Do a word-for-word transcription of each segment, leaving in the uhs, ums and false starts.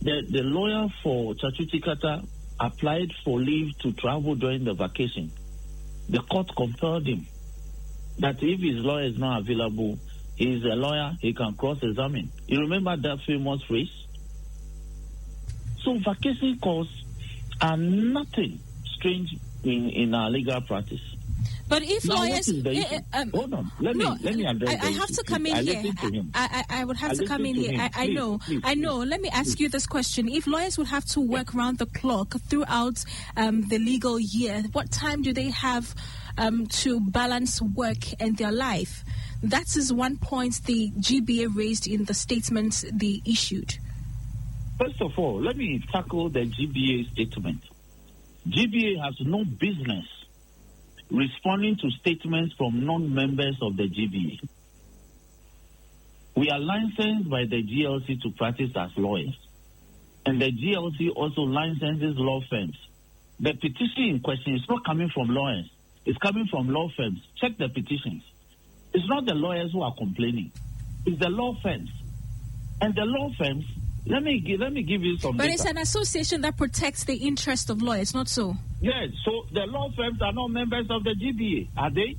the, the lawyer for Chachuti Kata applied for leave to travel during the vacation. The court compelled him that if his lawyer is not available, he is a lawyer, he can cross-examine. You remember that famous phrase? So vacation costs are nothing strange in, in our legal practice. But if now, lawyers... Uh, um, Hold on. Let me, no, let me address I, I have to come in I here. I, I, I would have I to come in to here. I, I please, know. Please, I know. Please. Let me ask please. you this question. If lawyers would have to work round the clock throughout um, the legal year, what time do they have um, to balance work and their life? That is one point the G B A raised in the statement they issued. First of all, let me tackle the G B A statement. G B A has no business responding to statements from non-members of the G B A. We are licensed by the G L C to practice as lawyers, and the G L C also licenses law firms. The petition in question is not coming from lawyers. It's coming from law firms. Check the petitions. It's not the lawyers who are complaining. It's the law firms. And the law firms, let me give, let me give you some But data. It's an association that protects the interest of lawyers, not so? Yes, so the law firms are not members of the G B A, are they?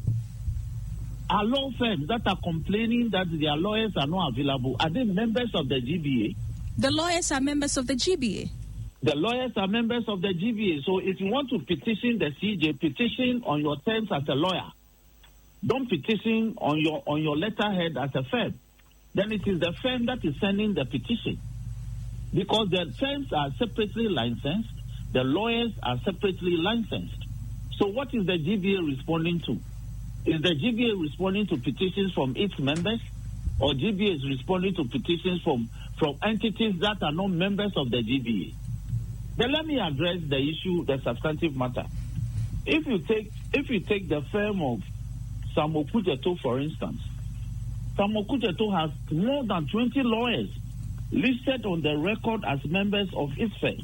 Are law firms that are complaining that their lawyers are not available, are they members of the G B A? The lawyers are members of the G B A. The lawyers are members of the G B A. So if you want to petition the C J, petition on your terms as a lawyer. Don't petition on your on your letterhead as a firm. Then it is the firm that is sending the petition. Because the firms are separately licensed, the lawyers are separately licensed. So what is the G B A responding to? Is the G B A responding to petitions from its members? Or G B A is responding to petitions from, from entities that are not members of the G B A? Then let me address the issue, the substantive matter. If you take if you take the firm of Sam Okujeto, for instance, Sam Okujeto has more than twenty lawyers listed on the record as members of its firm.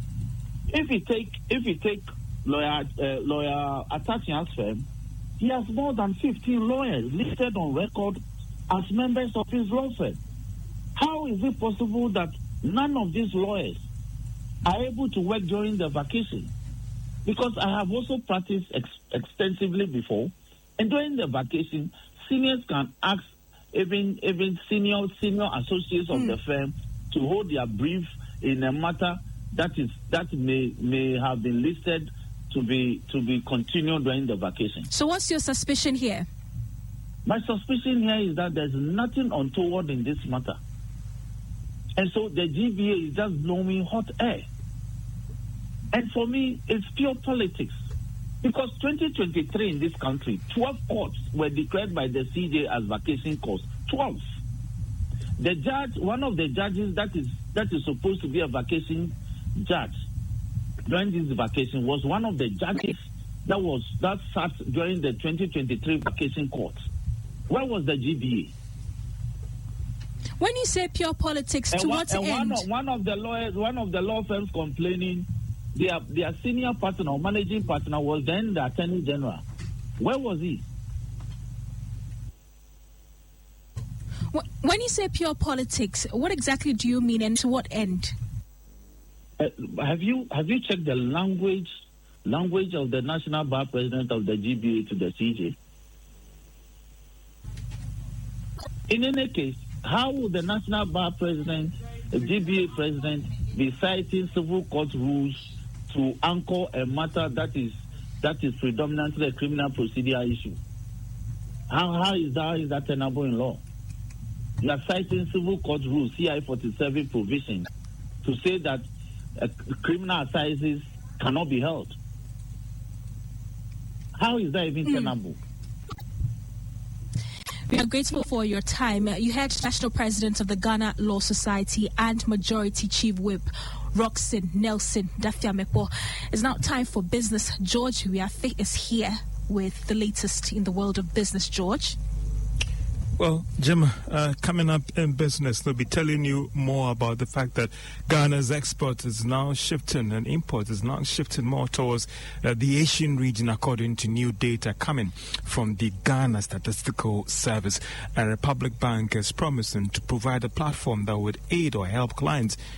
If you take if you take lawyer uh, lawyer Atachian's firm, he has more than fifteen lawyers listed on record as members of his law firm. How is it possible that none of these lawyers are able to work during the vacation? Because I have also practiced ex- extensively before, and during the vacation, seniors can ask even even senior senior associates of mm. the firm to hold their brief in a matter that is that may may have been listed to be to be continued during the vacation. So what's your suspicion here? My suspicion here is that there's nothing untoward in this matter. And so the G B A is just blowing hot air. And for me, it's pure politics. Because twenty twenty-three in this country, twelve courts were declared by the C J as vacation courts. twelve. The judge, one of the judges that is that is supposed to be a vacation judge during this vacation was one of the judges that was that sat during the twenty twenty-three vacation court. Where was the G B A? When you say pure politics, and to one, what and end? One of, one of the lawyers, one of the law firms complaining, their their senior partner or managing partner was then the Attorney General. Where was he? When you say pure politics, what exactly do you mean, and to what end? Uh, have you have you checked the language language of the National Bar President of the G B A to the C J? In any case, how would the National Bar President, the G B A President, be citing civil court rules to anchor a matter that is that is predominantly a criminal procedure issue? How how is that how is that tenable in law? You are citing civil court rules, C I forty-seven provisions, to say that uh, criminal assizes cannot be held. How is that even mm. tenable? We are grateful for your time. You heard National President of the Ghana Law Society and Majority Chief Whip Roxanne Nelson Dafiamepo. It's now time for business. George Wiafe is here with the latest in the world of business. George. Well, Jim, uh, coming up in business, they'll be telling you more about the fact that Ghana's export is now shifting and import is now shifting more towards uh, the Asian region, according to new data coming from the Ghana Statistical Service. And Republic Bank is promising to provide a platform that would aid or help clients